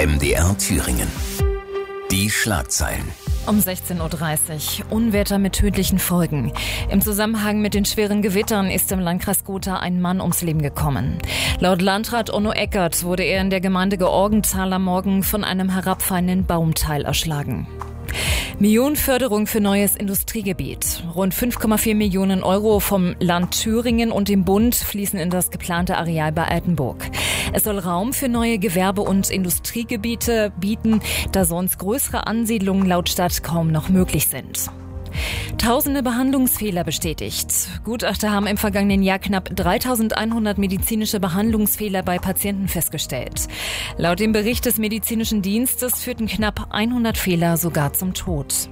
MDR Thüringen. Die Schlagzeilen. Um 16.30 Uhr. Unwetter mit tödlichen Folgen. Im Zusammenhang mit den schweren Gewittern ist im Landkreis Gotha ein Mann ums Leben gekommen. Laut Landrat Onno Eckert wurde er in der Gemeinde Georgenthal am Morgen von einem herabfallenden Baumteil erschlagen. Millionenförderung für neues Industriegebiet. Rund 5,4 Millionen Euro vom Land Thüringen und dem Bund fließen in das geplante Areal bei Altenburg. Es soll Raum für neue Gewerbe- und Industriegebiete bieten, da sonst größere Ansiedlungen laut Stadt kaum noch möglich sind. Tausende Behandlungsfehler bestätigt. Gutachter haben im vergangenen Jahr knapp 3.100 medizinische Behandlungsfehler bei Patienten festgestellt. Laut dem Bericht des medizinischen Dienstes führten knapp 100 Fehler sogar zum Tod.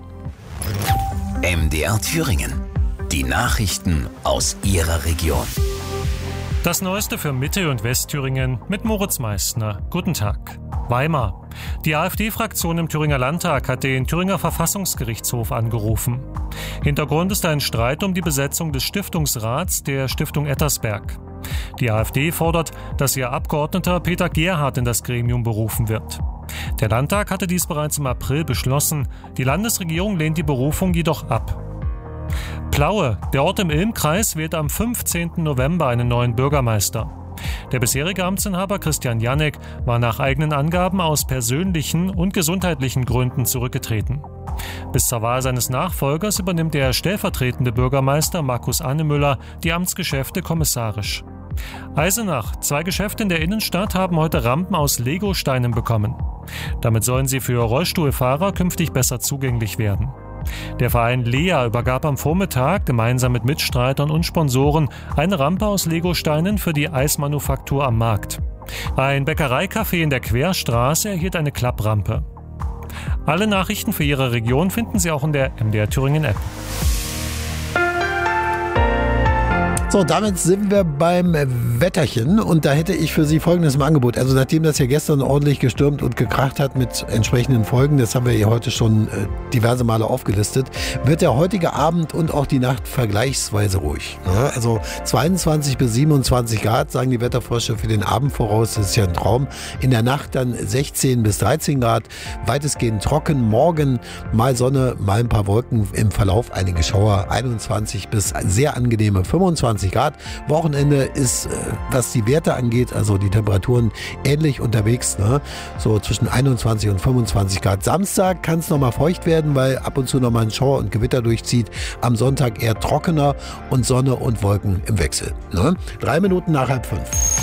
MDR Thüringen. Die Nachrichten aus Ihrer Region. Das Neueste für Mitte- und Westthüringen mit Moritz Meissner. Guten Tag. Weimar. Die AfD-Fraktion im Thüringer Landtag hat den Thüringer Verfassungsgerichtshof angerufen. Hintergrund ist ein Streit um die Besetzung des Stiftungsrats der Stiftung Ettersberg. Die AfD fordert, dass ihr Abgeordneter Peter Gerhardt in das Gremium berufen wird. Der Landtag hatte dies bereits im April beschlossen. Die Landesregierung lehnt die Berufung jedoch ab. Plaue. Der Ort im Ilm-Kreis wählt am 15. November einen neuen Bürgermeister. Der bisherige Amtsinhaber Christian Janek war nach eigenen Angaben aus persönlichen und gesundheitlichen Gründen zurückgetreten. Bis zur Wahl seines Nachfolgers übernimmt der stellvertretende Bürgermeister Markus Annemüller die Amtsgeschäfte kommissarisch. Eisenach. 2 Geschäfte in der Innenstadt haben heute Rampen aus Legosteinen bekommen. Damit sollen sie für Rollstuhlfahrer künftig besser zugänglich werden. Der Verein Lea übergab am Vormittag gemeinsam mit Mitstreitern und Sponsoren eine Rampe aus Legosteinen für die Eismanufaktur am Markt. Ein Bäckereicafé in der Querstraße erhielt eine Klapprampe. Alle Nachrichten für Ihre Region finden Sie auch in der MDR Thüringen App. So, damit sind wir beim Wetterchen und da hätte ich für Sie Folgendes im Angebot. Also nachdem das ja gestern ordentlich gestürmt und gekracht hat mit entsprechenden Folgen, das haben wir hier heute schon diverse Male aufgelistet, wird der heutige Abend und auch die Nacht vergleichsweise ruhig. Ne? Also 22 bis 27 Grad, sagen die Wetterforscher für den Abend voraus, das ist ja ein Traum. In der Nacht dann 16 bis 13 Grad, weitestgehend trocken. Morgen mal Sonne, mal ein paar Wolken, im Verlauf einige Schauer, 21 bis sehr angenehme 25 Grad. Wochenende ist, was die Werte angeht, also die Temperaturen ähnlich unterwegs, ne? So zwischen 21 und 25 Grad. Samstag kann es nochmal feucht werden, weil ab und zu nochmal ein Schauer und Gewitter durchzieht. Am Sonntag eher trockener und Sonne und Wolken im Wechsel. Ne? 3 Minuten nach 4:30.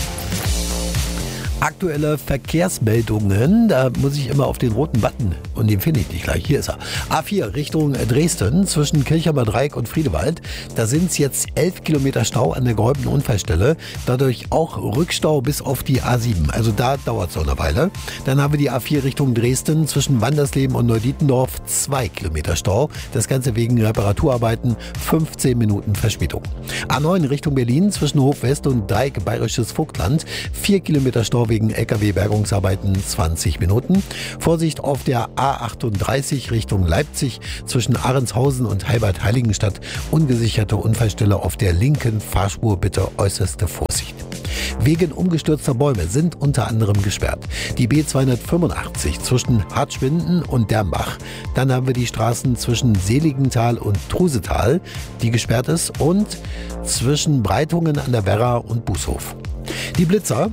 Aktuelle Verkehrsmeldungen, da muss ich immer auf den roten Button und den finde ich nicht gleich. Hier ist er. A4 Richtung Dresden zwischen Kirchheimer Dreieck und Friedewald. Da sind es jetzt 11 Kilometer Stau an der geräumten Unfallstelle. Dadurch auch Rückstau bis auf die A7. Also da dauert es noch eine Weile. Dann haben wir die A4 Richtung Dresden zwischen Wandersleben und Neudietendorf 2 Kilometer Stau. Das Ganze wegen Reparaturarbeiten 15 Minuten Verspätung. A9 Richtung Berlin zwischen Hof West und Dreieck Bayerisches Vogtland 4 Kilometer Stau wegen LKW-Bergungsarbeiten 20 Minuten. Vorsicht auf der A38 Richtung Leipzig zwischen Ahrendshausen und Heilbad-Heiligenstadt. Ungesicherte Unfallstelle auf der linken Fahrspur, bitte äußerste Vorsicht. Wegen umgestürzter Bäume sind unter anderem gesperrt die B285 zwischen Hartschwinden und Dermbach. Dann haben wir die Straßen zwischen Seligenthal und Trusetal, die gesperrt ist, und zwischen Breitungen an der Werra und Bußhof. Die Blitzer.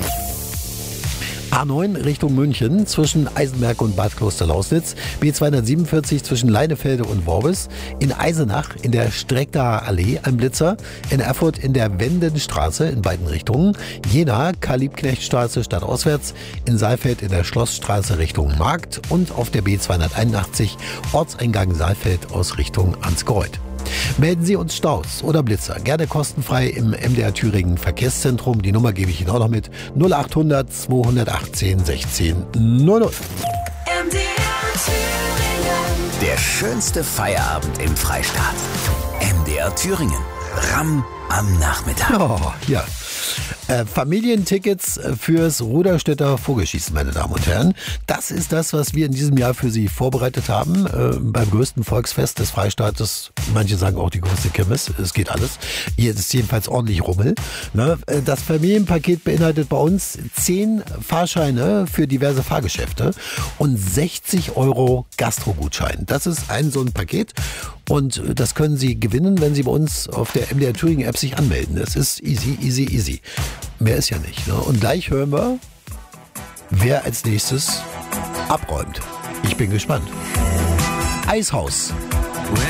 A9 Richtung München zwischen Eisenberg und Bad Klosterlausnitz, B247 zwischen Leinefelde und Worbis, in Eisenach in der Streckdaer Allee ein Blitzer, in Erfurt in der Wendenstraße in beiden Richtungen, Jena Karl-Liebknecht-Straße stadtauswärts, in Saalfeld in der Schlossstraße Richtung Markt und auf der B281 Ortseingang Saalfeld aus Richtung Ansgereuth. Melden Sie uns Staus oder Blitzer gerne kostenfrei im MDR Thüringen Verkehrszentrum. Die Nummer gebe ich Ihnen auch noch mit: 0800 218 16 00. Der schönste Feierabend im Freistaat. MDR Thüringen. Ramm am Nachmittag. Oh, ja. Familientickets fürs Ruderstädter Vogelschießen, meine Damen und Herren. Das ist das, was wir in diesem Jahr für Sie vorbereitet haben. Beim größten Volksfest des Freistaates. Manche sagen auch die größte Kirmes. Es geht alles. Hier ist jedenfalls ordentlich Rummel. Das Familienpaket beinhaltet bei uns 10 Fahrscheine für diverse Fahrgeschäfte und 60 € Gastrogutschein. Das ist so ein Paket. Und das können Sie gewinnen, wenn Sie bei uns auf der MDR Thüringen App sich anmelden. Das ist easy, easy, easy. Mehr ist ja nicht. Ne? Und gleich hören wir, wer als nächstes abräumt. Ich bin gespannt. Eishaus.